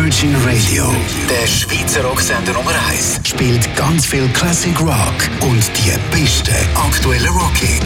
Virgin Radio. Der Schweizer Rocksender Nummer 1. Spielt ganz viel Classic Rock und die besten aktuellen Rockhits.